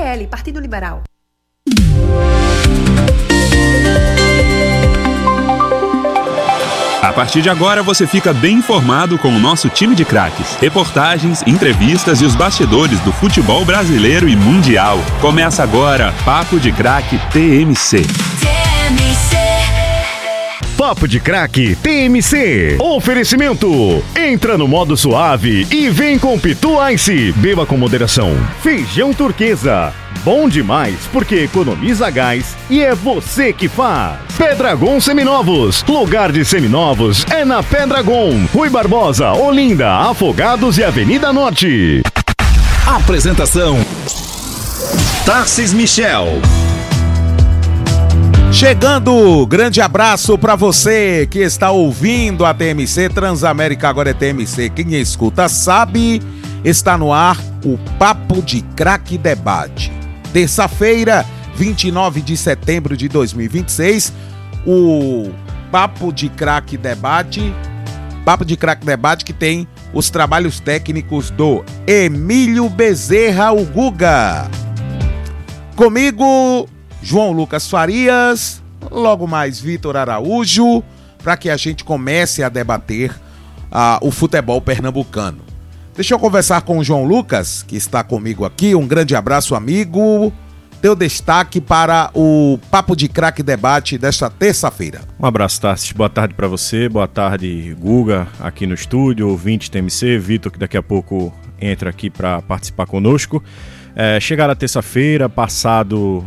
PL, Partido Liberal. A partir de agora você fica bem informado com o nosso time de craques. Reportagens, entrevistas e os bastidores do futebol brasileiro e mundial. Começa agora Papo de Craque TMC. Papo de Craque TMC. Oferecimento. Entra no modo suave e vem com Pitu Ice. Beba com moderação. Feijão turquesa. Bom demais porque economiza gás e é você que faz. Pedragon Seminovos. Lugar de seminovos é na Pedragon. Rui Barbosa, Olinda, Afogados e Avenida Norte. Apresentação: Tarcis Michel. Chegando, grande abraço pra você que está ouvindo a TMC, Transamérica agora é TMC. Quem escuta sabe, está no ar o Papo de Craque Debate. Terça-feira, 29 de setembro de 2026, o Papo de Craque Debate que tem os trabalhos técnicos do Emílio Bezerra, o Guga. Comigo, João Lucas Farias, logo mais Vitor Araújo, para que a gente comece a debater o futebol pernambucano. Deixa eu conversar com o João Lucas, que está comigo aqui. Um grande abraço, amigo. Teu destaque para o Papo de Craque Debate desta terça-feira. Um abraço, Tarsis. Boa tarde para você. Boa tarde, Guga, aqui no estúdio, ouvinte TMC, Vitor, que daqui a pouco entra aqui para participar conosco. Chegaram a terça-feira, passado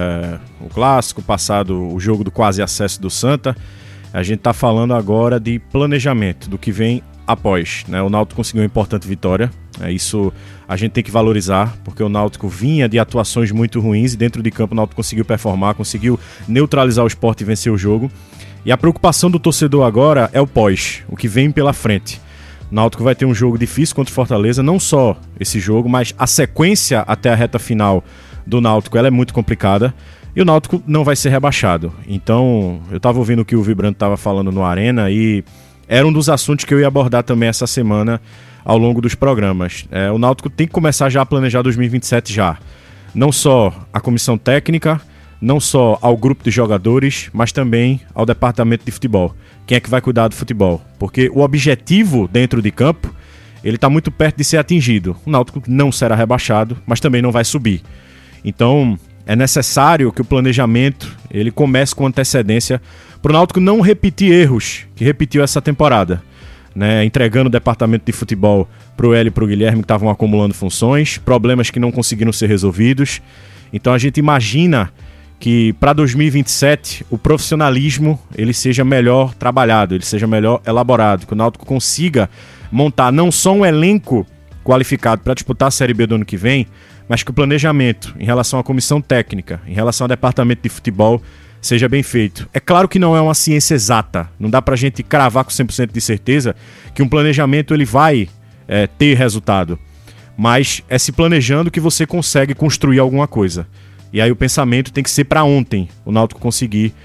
o clássico, passado o jogo do quase acesso do Santa, a gente está falando agora de planejamento, do que vem após, né? O Náutico conseguiu uma importante vitória, isso a gente tem que valorizar, porque o Náutico vinha de atuações muito ruins e dentro de campo o Náutico conseguiu performar, conseguiu neutralizar o Sport e vencer o jogo. E a preocupação do torcedor agora é o pós, o que vem pela frente. O Náutico vai ter um jogo difícil contra o Fortaleza, não só esse jogo, mas a sequência até a reta final do Náutico ela é muito complicada e o Náutico não vai ser rebaixado. Então, eu estava ouvindo o que o Vibrante estava falando no Arena e era um dos assuntos que eu ia abordar também essa semana ao longo dos programas. O Náutico tem que começar já a planejar 2027 já. Não só a comissão técnica, não só ao grupo de jogadores, mas também ao departamento de futebol. Quem é que vai cuidar do futebol? Porque o objetivo dentro de campo, ele está muito perto de ser atingido. O Náutico não será rebaixado, mas também não vai subir. Então, é necessário que o planejamento ele comece com antecedência para o Náutico não repetir erros que repetiu essa temporada, né? Entregando o departamento de futebol para o Hélio e para o Guilherme, que estavam acumulando funções, problemas que não conseguiram ser resolvidos. Então, a gente imagina que para 2027 o profissionalismo ele seja melhor trabalhado, ele seja melhor elaborado, que o Náutico consiga montar não só um elenco qualificado para disputar a Série B do ano que vem, mas que o planejamento em relação à comissão técnica, em relação ao departamento de futebol, seja bem feito. É claro que não é uma ciência exata, não dá para a gente cravar com 100% de certeza que um planejamento ele vai ter resultado, mas é se planejando que você consegue construir alguma coisa. E aí o pensamento tem que ser para ontem, o Náutico conseguir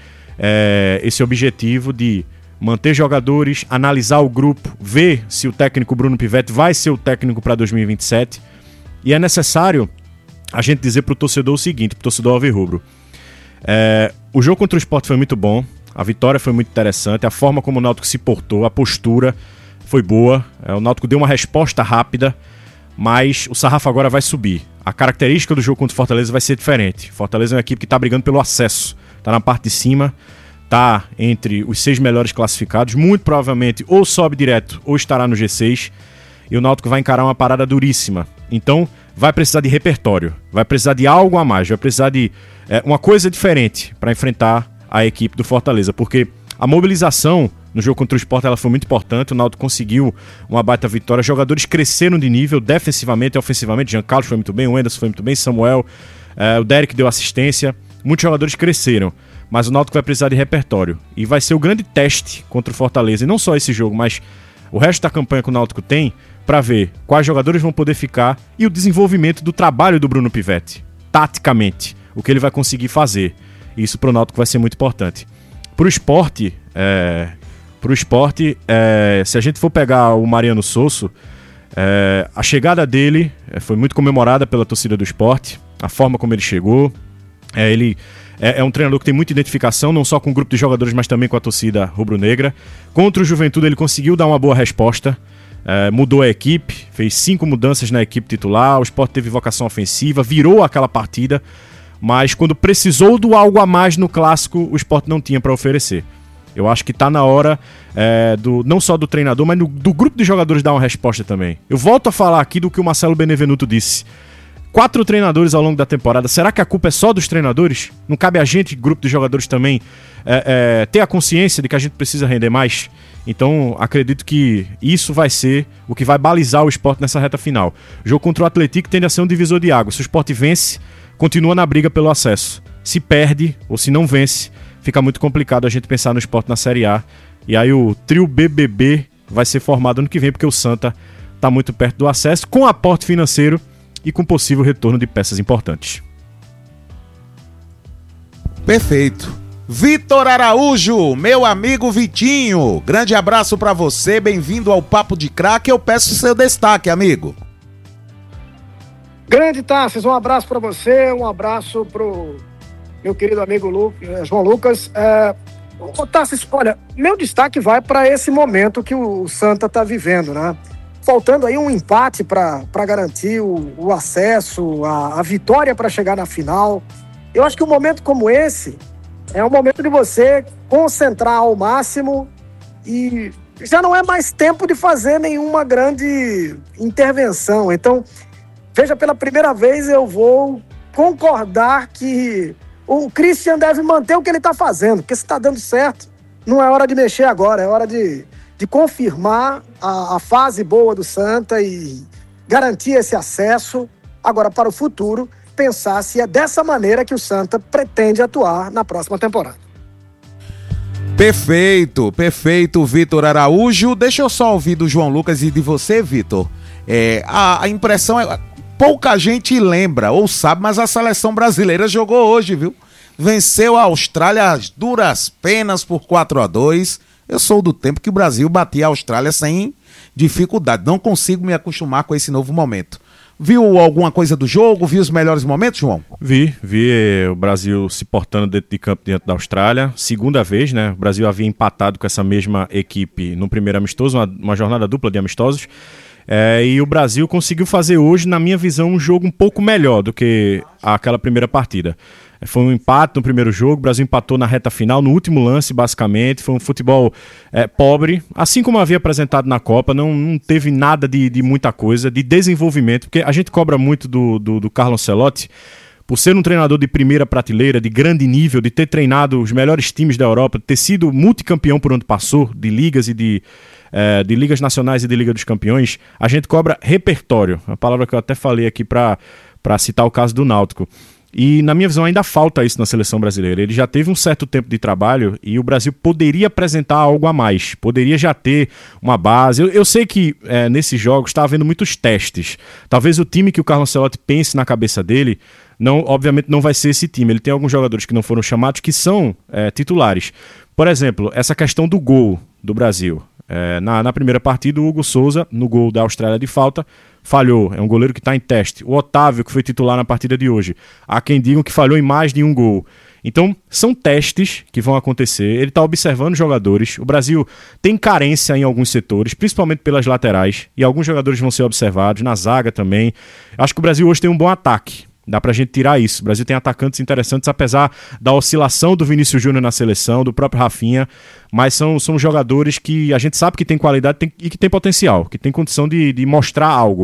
esse objetivo de manter jogadores, analisar o grupo, ver se o técnico Bruno Pivetti vai ser o técnico para 2027. E é necessário a gente dizer para o torcedor o seguinte, para o torcedor alvirrubro. O jogo contra o Sport foi muito bom, a vitória foi muito interessante, a forma como o Náutico se portou, a postura foi boa, o Náutico deu uma resposta rápida, mas o sarrafo agora vai subir. A característica do jogo contra o Fortaleza vai ser diferente. Fortaleza é uma equipe que está brigando pelo acesso, está na parte de cima, está entre os 6 melhores classificados, muito provavelmente ou sobe direto ou estará no G6, e o Náutico vai encarar uma parada duríssima. Então vai precisar de repertório, vai precisar de algo a mais, vai precisar de uma coisa diferente para enfrentar a equipe do Fortaleza, porque a mobilização no jogo contra o Sport ela foi muito importante, o Náutico conseguiu uma baita vitória, jogadores cresceram de nível defensivamente e ofensivamente, Jean Carlos foi muito bem, o Anderson foi muito bem, Samuel, o Derek deu assistência, muitos jogadores cresceram, mas o Náutico vai precisar de repertório e vai ser o grande teste contra o Fortaleza, e não só esse jogo, mas o resto da campanha que o Náutico tem para ver quais jogadores vão poder ficar e o desenvolvimento do trabalho do Bruno Pivetti, taticamente, o que ele vai conseguir fazer. Isso para o Náutico vai ser muito importante. Para o Sport, se a gente for pegar o Mariano Sosso, a chegada dele foi muito comemorada pela torcida do Sport. a forma como ele chegou. Ele é um treinador que tem muita identificação, não só com o grupo de jogadores, mas também com a torcida rubro-negra. Contra o Juventude ele conseguiu dar uma boa resposta, mudou a equipe, fez 5 mudanças na equipe titular, o Sport teve vocação ofensiva, virou aquela partida, mas quando precisou do algo a mais no clássico, o Sport não tinha para oferecer. Eu acho que tá na hora não só do treinador, mas do grupo de jogadores dar uma resposta também. Eu volto a falar aqui do que o Marcelo Benevenuto disse. 4 treinadores ao longo da temporada. Será que a culpa é só dos treinadores? Não cabe a gente, grupo de jogadores também, ter a consciência de que a gente precisa render mais? Então, acredito que isso vai ser o que vai balizar o Sport nessa reta final. O jogo contra o Atlético tende a ser um divisor de águas. Se o Sport vence, continua na briga pelo acesso. Se perde, ou se não vence, fica muito complicado a gente pensar no Sport na Série A. E aí o trio BBB vai ser formado ano que vem, porque o Santa está muito perto do acesso, com aporte financeiro e com possível retorno de peças importantes. Perfeito. Vitor Araújo, meu amigo Vitinho, grande abraço pra você, bem-vindo ao Papo de Craque. Eu peço seu destaque, amigo. Grande Tarsis, um abraço pra você, um abraço pro meu querido amigo João Lucas. Tarsis, olha, meu destaque vai para esse momento que o Santa tá vivendo, né? Faltando aí um empate para garantir o acesso, a vitória para chegar na final. Eu acho que um momento como esse é um momento de você concentrar ao máximo e já não é mais tempo de fazer nenhuma grande intervenção. Então, veja, pela primeira vez eu vou concordar que o Christian deve manter o que ele está fazendo, porque se está dando certo, não é hora de mexer agora, é hora de confirmar a fase boa do Santa e garantir esse acesso. Agora, para o futuro, pensar se é dessa maneira que o Santa pretende atuar na próxima temporada. Perfeito, perfeito, Vitor Araújo. Deixa eu só ouvir do João Lucas e de você, Vitor. A impressão é... Pouca gente lembra ou sabe, mas a seleção brasileira jogou hoje, viu? Venceu a Austrália às duras penas por 4-2. Eu sou do tempo que o Brasil batia a Austrália sem dificuldade. Não consigo me acostumar com esse novo momento. Viu alguma coisa do jogo? Viu os melhores momentos, João? Vi o Brasil se portando dentro de campo diante da Austrália. Segunda vez, né? O Brasil havia empatado com essa mesma equipe no primeiro amistoso, uma jornada dupla de amistosos. E o Brasil conseguiu fazer hoje, na minha visão, um jogo um pouco melhor do que aquela primeira partida. Foi um empate no primeiro jogo, o Brasil empatou na reta final, no último lance, basicamente. Foi um futebol pobre, assim como havia apresentado na Copa. Não teve nada de muita coisa, de desenvolvimento, porque a gente cobra muito do Carlo Ancelotti, por ser um treinador de primeira prateleira, de grande nível, de ter treinado os melhores times da Europa, de ter sido multicampeão por onde passou, de ligas e de ligas nacionais e de Liga dos Campeões. A gente cobra repertório, uma palavra que eu até falei aqui para citar o caso do Náutico. E, na minha visão, ainda falta isso na seleção brasileira. Ele já teve um certo tempo de trabalho e o Brasil poderia apresentar algo a mais. Poderia já ter uma base. Eu sei que nesses jogos está havendo muitos testes. Talvez o time que o Carlo Ancelotti pense na cabeça dele, obviamente não vai ser esse time. Ele tem alguns jogadores que não foram chamados que são titulares. Por exemplo, essa questão do gol do Brasil. Na primeira partida, o Hugo Souza, no gol da Austrália de falta, falhou. É um goleiro que está em teste. O Otávio, que foi titular na partida de hoje. Há quem digam que falhou em mais de um gol. Então, são testes que vão acontecer. Ele está observando jogadores. O Brasil tem carência em alguns setores, principalmente pelas laterais. E alguns jogadores vão ser observados, na zaga também. Acho que o Brasil hoje tem um bom ataque. Dá pra gente tirar isso. O Brasil tem atacantes interessantes, apesar da oscilação do Vinícius Júnior na seleção, do próprio Rafinha, mas são jogadores que a gente sabe que tem qualidade e que tem potencial, que tem condição de mostrar algo.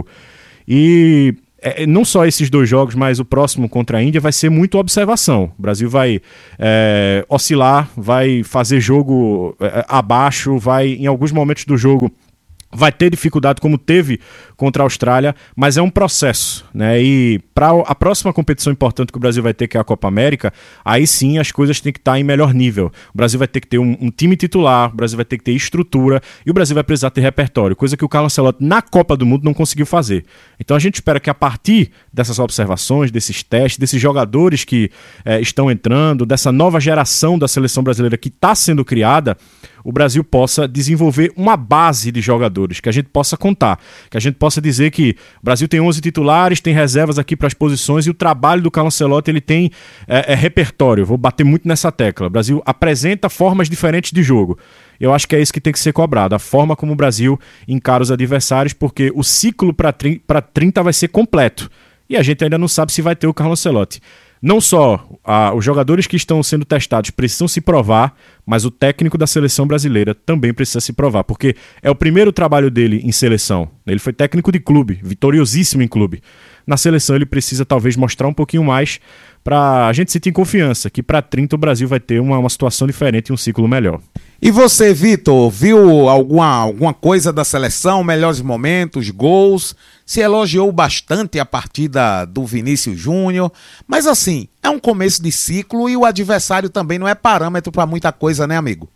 E não só esses dois jogos, mas o próximo contra a Índia vai ser muito observação. O Brasil vai oscilar, vai fazer jogo abaixo, vai, em alguns momentos do jogo, vai ter dificuldade como teve contra a Austrália, mas é um processo, né? E para a próxima competição importante que o Brasil vai ter, que é a Copa América, aí sim as coisas têm que estar em melhor nível. O Brasil vai ter que ter um time titular, o Brasil vai ter que ter estrutura e o Brasil vai precisar ter repertório, coisa que o Carlo Ancelotti na Copa do Mundo não conseguiu fazer. Então a gente espera que a partir dessas observações, desses testes, desses jogadores que estão entrando, dessa nova geração da seleção brasileira que está sendo criada, o Brasil possa desenvolver uma base de jogadores, que a gente possa contar, que a gente possa dizer que o Brasil tem 11 titulares, tem reservas aqui para as posições, e o trabalho do Carlo Ancelotti, ele tem repertório. Vou bater muito nessa tecla. O Brasil apresenta formas diferentes de jogo. Eu acho que é isso que tem que ser cobrado, a forma como o Brasil encara os adversários, porque o ciclo para 30 vai ser completo. E a gente ainda não sabe se vai ter o Carlo Ancelotti. Não só os jogadores que estão sendo testados precisam se provar, mas o técnico da seleção brasileira também precisa se provar, porque é o primeiro trabalho dele em seleção. Ele foi técnico de clube, vitoriosíssimo em clube. Na seleção ele precisa talvez mostrar um pouquinho mais para a gente sentir confiança que para 30 o Brasil vai ter uma situação diferente e um ciclo melhor. E você, Vitor, viu alguma coisa da seleção, melhores momentos, gols? Se elogiou bastante a partida do Vinícius Júnior, mas assim, é um começo de ciclo e o adversário também não é parâmetro para muita coisa, né, amigo?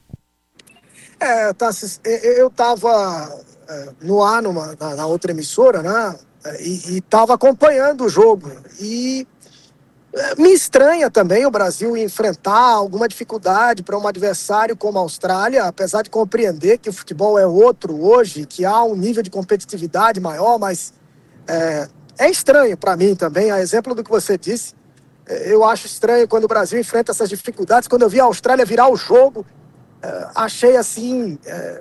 Tassis, eu estava no ar na outra emissora, né, e estava acompanhando o jogo, e me estranha também o Brasil enfrentar alguma dificuldade para um adversário como a Austrália, apesar de compreender que o futebol é outro hoje, que há um nível de competitividade maior, mas é estranho para mim também, a exemplo do que você disse. Eu acho estranho quando o Brasil enfrenta essas dificuldades. Quando eu vi a Austrália virar o jogo, achei assim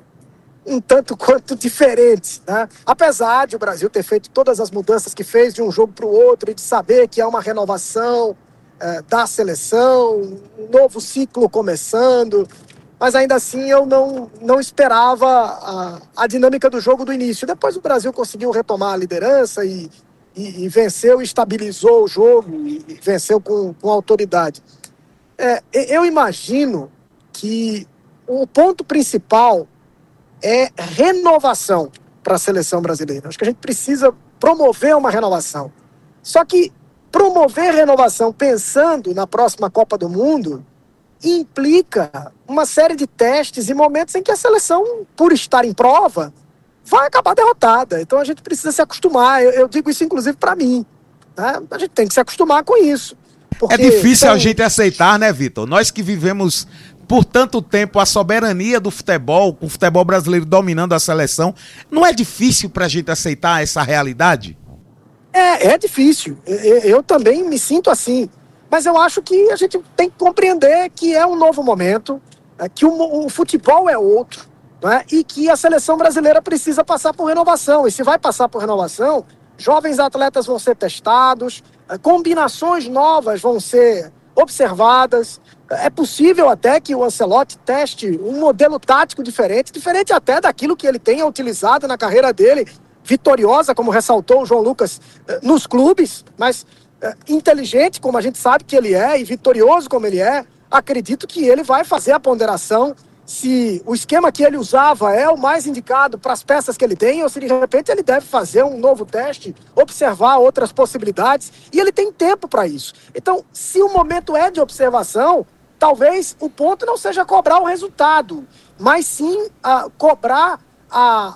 um tanto quanto diferente, né? Apesar de o Brasil ter feito todas as mudanças que fez de um jogo para o outro e de saber que é uma renovação da seleção, um novo ciclo começando, mas ainda assim eu não esperava a dinâmica do jogo do início. Depois o Brasil conseguiu retomar a liderança e venceu, estabilizou o jogo e venceu com autoridade. Eu imagino que o ponto principal é renovação para a seleção brasileira. Acho que a gente precisa promover uma renovação. Só que promover renovação pensando na próxima Copa do Mundo implica uma série de testes e momentos em que a seleção, por estar em prova, vai acabar derrotada. Então a gente precisa se acostumar. Eu digo isso inclusive para mim, né? A gente tem que se acostumar com isso. É difícil a gente aceitar, né, Vitor? Nós que vivemos por tanto tempo a soberania do futebol, com o futebol brasileiro dominando a seleção, não é difícil para a gente aceitar essa realidade? É difícil. Eu também me sinto assim. Mas eu acho que a gente tem que compreender que é um novo momento, que o futebol é outro, né? E que a seleção brasileira precisa passar por renovação. E se vai passar por renovação, jovens atletas vão ser testados, combinações novas vão ser observadas. É possível até que o Ancelotti teste um modelo tático diferente até daquilo que ele tenha utilizado na carreira dele, vitoriosa, como ressaltou o João Lucas, nos clubes, mas inteligente, como a gente sabe que ele é, e vitorioso como ele é. Acredito que ele vai fazer a ponderação se o esquema que ele usava é o mais indicado para as peças que ele tem, ou se de repente ele deve fazer um novo teste, observar outras possibilidades, e ele tem tempo para isso. Então, se o momento é de observação, talvez o ponto não seja cobrar o resultado, mas sim cobrar a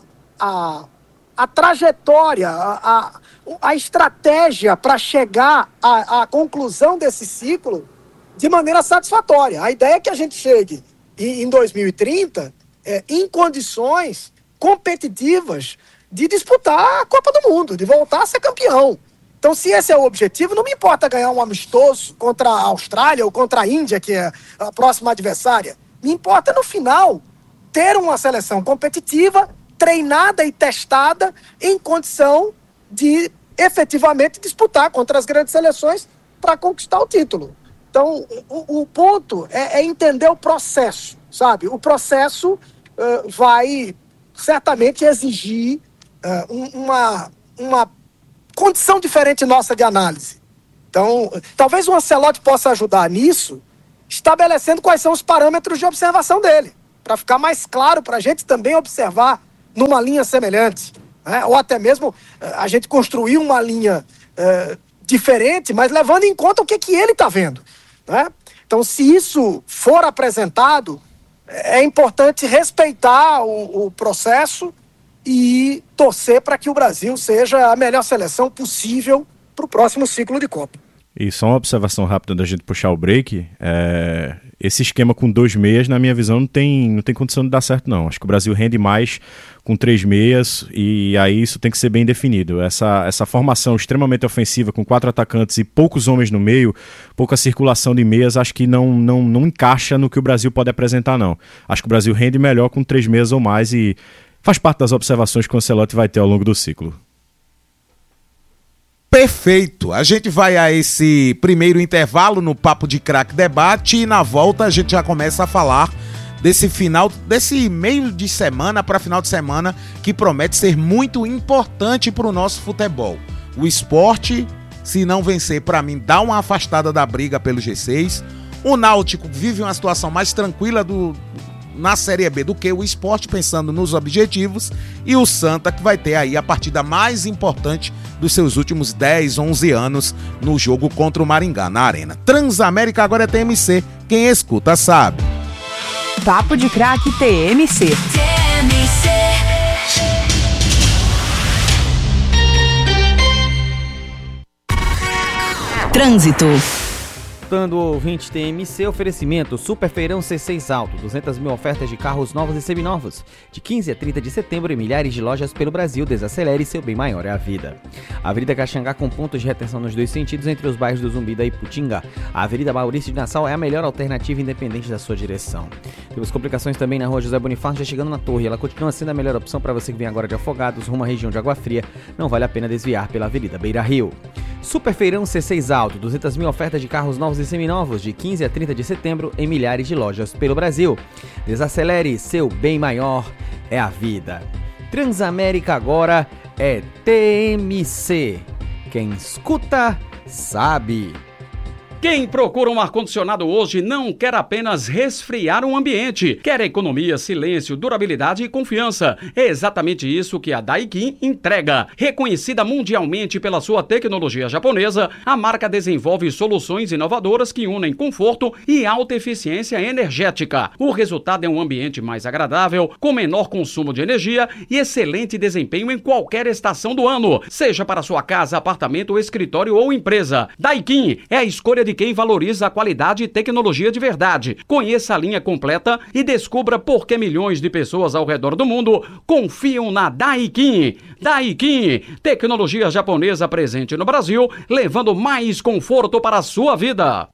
trajetória, a estratégia para chegar à conclusão desse ciclo de maneira satisfatória. A ideia é que a gente chegue em 2030 em condições competitivas de disputar a Copa do Mundo, de voltar a ser campeão. Então, se esse é o objetivo, não me importa ganhar um amistoso contra a Austrália ou contra a Índia, que é a próxima adversária. Me importa, no final, ter uma seleção competitiva, treinada e testada em condição de efetivamente disputar contra as grandes seleções para conquistar o título. Então, o ponto é entender o processo, sabe? O processo vai certamente exigir uma condição diferente nossa de análise. Então, talvez o Ancelotti possa ajudar nisso, estabelecendo quais são os parâmetros de observação dele, para ficar mais claro para a gente também observar numa linha semelhante, né? Ou até mesmo a gente construir uma linha diferente, mas levando em conta o que ele está vendo, né? Então, se isso for apresentado, é importante respeitar o processo e torcer para que o Brasil seja a melhor seleção possível para o próximo ciclo de Copa. E só uma observação rápida da gente puxar o break, esse esquema com 2 meias, na minha visão, não tem condição de dar certo, não. Acho que o Brasil rende mais com 3 meias e aí isso tem que ser bem definido. Essa formação extremamente ofensiva com 4 atacantes e poucos homens no meio, pouca circulação de meias, acho que não encaixa no que o Brasil pode apresentar, não. Acho que o Brasil rende melhor com 3 meias ou mais e faz parte das observações que o Ancelotti vai ter ao longo do ciclo. Perfeito, a gente vai a esse primeiro intervalo no Papo de Craque Debate e na volta a gente já começa a falar desse meio de semana para final de semana que promete ser muito importante para o nosso futebol. O esporte, se não vencer, para mim, dá uma afastada da briga pelo G6. O Náutico vive uma situação mais tranquila na Série B do que o esporte, pensando nos objetivos, e o Santa que vai ter aí a partida mais importante dos seus últimos 10, 11 anos no jogo contra o Maringá, na Arena. Transamérica agora é TMC, quem escuta sabe. Papo de Craque TMC. Trânsito. Voltando ao ouvinte TMC, oferecimento Super Feirão C6 Alto, 200 mil ofertas de carros novos e seminovos. De 15 a 30 de setembro em milhares de lojas pelo Brasil. Desacelere, seu bem maior é a vida. Avenida Caxangá com pontos de retenção nos 2 sentidos entre os bairros do Zumbi e Iputinga. A Avenida Maurício de Nassau é a melhor alternativa independente da sua direção. Temos complicações também na rua José Bonifácio, já chegando na Torre. Ela continua sendo a melhor opção para você que vem agora de Afogados, rumo à região de Água Fria. Não vale a pena desviar pela Avenida Beira Rio. Super Feirão C6 Alto, 200 mil ofertas de carros novos e seminovos de 15 a 30 de setembro em milhares de lojas pelo Brasil. Desacelere, seu bem maior é a vida. Transamérica agora é TMC. Quem escuta, sabe. Quem procura um ar-condicionado hoje não quer apenas resfriar um ambiente, quer economia, silêncio, durabilidade e confiança. É exatamente isso que a Daikin entrega. Reconhecida mundialmente pela sua tecnologia japonesa, a marca desenvolve soluções inovadoras que unem conforto e alta eficiência energética. O resultado é um ambiente mais agradável, com menor consumo de energia e excelente desempenho em qualquer estação do ano, seja para sua casa, apartamento, escritório ou empresa. Daikin é a escolha de quem valoriza a qualidade e tecnologia de verdade. Conheça a linha completa e descubra por que milhões de pessoas ao redor do mundo confiam na Daikin. Daikin, tecnologia japonesa presente no Brasil, levando mais conforto para a sua vida.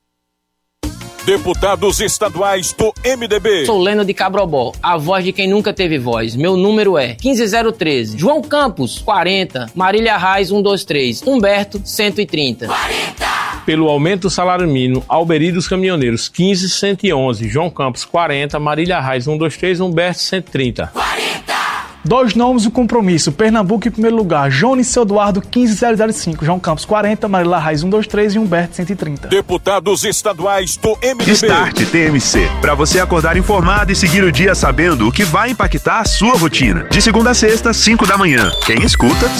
Deputados estaduais do MDB. Sou Leno de Cabrobó, a voz de quem nunca teve voz. Meu número é 15013. João Campos, 40. Marília Reis, 123. Humberto, 130. 40! Pelo aumento do salário mínimo, Alberi dos Caminhoneiros, 15111. João Campos, 40. Marília Reis, 123. Humberto, 130. 40! 2 nomes do compromisso, Pernambuco em primeiro lugar, Jones Seu Eduardo 15005, João Campos 40, Marília Reis 123 e Humberto 130. Deputados estaduais do MDB. Start TMC, para você acordar informado e seguir o dia sabendo o que vai impactar a sua rotina. De segunda a sexta, 5 da manhã. Quem escuta,